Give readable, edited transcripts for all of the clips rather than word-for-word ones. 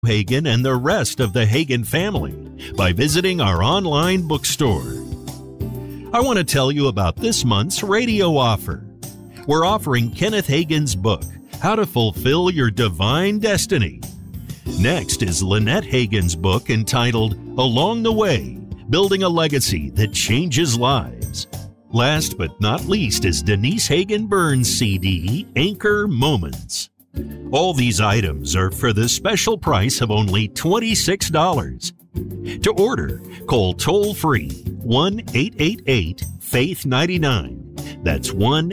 Hagin and the rest of the Hagin family by visiting our online bookstore. I want to tell you about this month's radio offer. We're offering Kenneth Hagin's book, How to Fulfill Your Divine Destiny. Next is Lynette Hagin's book entitled Along the Way, Building a Legacy That Changes Lives. Last but not least is Denise Hagin Burns' CD, Anchor Moments. All these items are for the special price of only $26. To order, call toll-free 1-888-FAITH-99. That's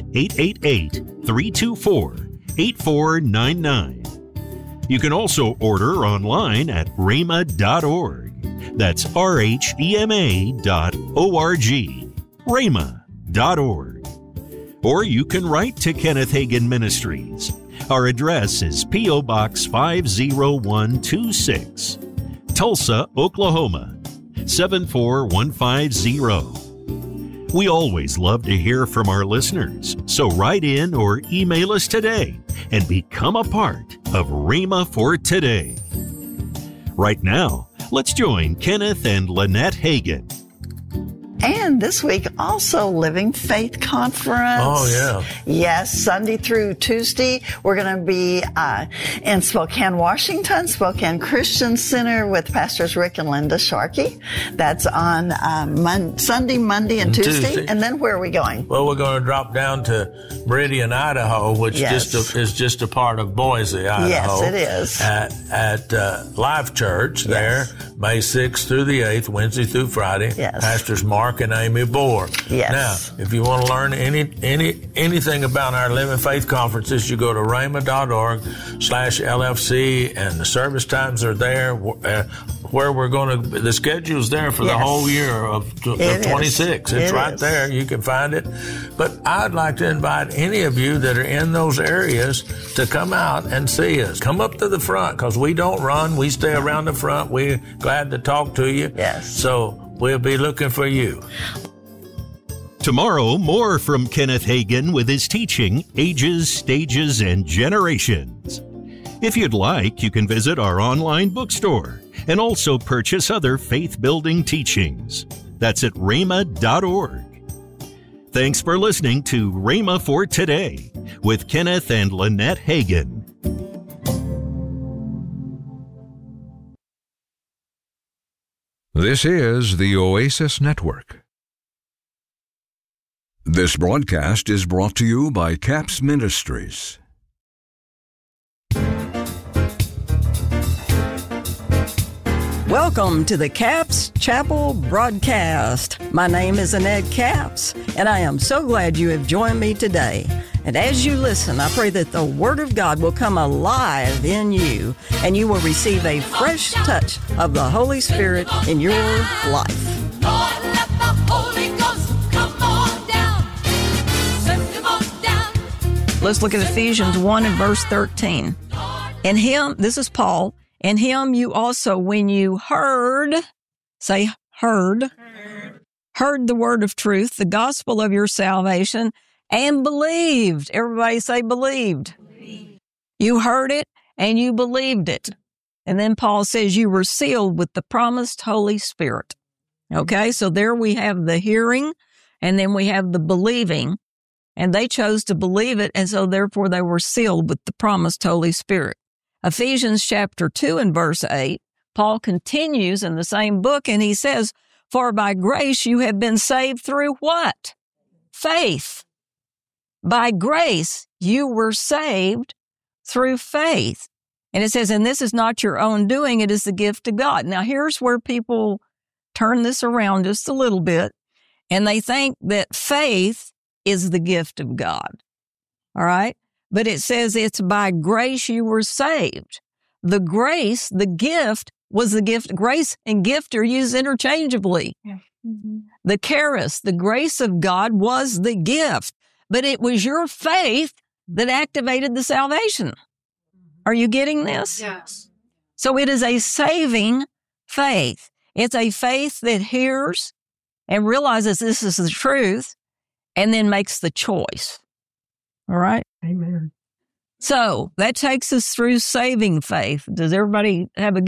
1-888-324-8499. You can also order online at rhema.org. That's RHEMA.org. rhema.org. Or you can write to Kenneth Hagin Ministries. Our address is P.O. Box 50126, Tulsa, Oklahoma, 74150. We always love to hear from our listeners, so write in or email us today and become a part of Rhema for Today. Right now, let's join Kenneth and Lynette Hagin. And this week, also Living Faith Conference. Oh, yeah. Yes, Sunday through Tuesday. We're going to be in Spokane, Washington, Spokane Christian Center with Pastors Rick and Linda Sharkey. That's on Sunday, Monday, and Tuesday. And then where are we going? Well, we're going to drop down to Meridian, Idaho, which is just a part of Boise, Idaho. Yes, it is. At Life Church there, May 6th through the 8th, Wednesday through Friday. Yes. Pastors Mark and Amy Bohr. Yes. Now, if you want to learn anything about our Living Faith conferences, you go to rhema.org/LFC, and the service times are there. Where we're going to, the schedule's there for the whole year of 26. It's right there. You can find it. But I'd like to invite any of you that are in those areas to come out and see us. Come up to the front, because we don't run. We stay around the front. We're glad to talk to you. Yes. So we'll be looking for you. Tomorrow, more from Kenneth Hagin with his teaching, Ages, Stages, and Generations. If you'd like, you can visit our online bookstore and also purchase other faith-building teachings. That's at rhema.org. Thanks for listening to Rhema for Today with Kenneth and Lynette Hagin. This is the Oasis Network. This broadcast is brought to you by CAPS Ministries. Welcome to the Capps Chapel broadcast. My name is Annette Capps, and I am so glad you have joined me today. And as you listen, I pray that the Word of God will come alive in you, and you will receive a fresh touch of the Holy Spirit in your life. Lord, let the Holy Ghost come on down. Send him on down. Let's look at Ephesians 1 and verse 13. In him, this is Paul, in him you also, when you heard the word of truth, the gospel of your salvation, and believed. Everybody say believed. You heard it and you believed it. And then Paul says you were sealed with the promised Holy Spirit. Okay, so there we have the hearing, and then we have the believing. And they chose to believe it, and so therefore they were sealed with the promised Holy Spirit. Ephesians chapter 2 and verse 8, Paul continues in the same book, and he says, for by grace you have been saved through what? Faith. By grace you were saved through faith. And it says, and this is not your own doing, it is the gift of God. Now here's where people turn this around just a little bit, and they think that faith is the gift of God. All right? But it says it's by grace you were saved. The grace, the gift, was the gift. Grace and gift are used interchangeably. Yeah. Mm-hmm. The charis, the grace of God, was the gift. But it was your faith that activated the salvation. Are you getting this? Yes. So it is a saving faith. It's a faith that hears and realizes this is the truth and then makes the choice. All right? Amen. So that takes us through saving faith. Does everybody have a